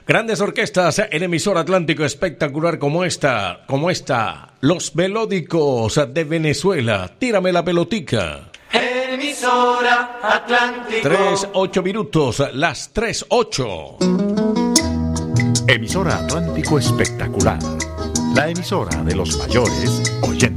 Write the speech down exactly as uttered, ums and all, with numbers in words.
Grandes orquestas en emisor Atlántico espectacular como esta, como esta. Los Melódicos de Venezuela. Tírame la pelotica. Emisora Atlántico. Tres, ocho minutos, las tres, ocho. Emisora Atlántico espectacular. La emisora de los mayores oyentes.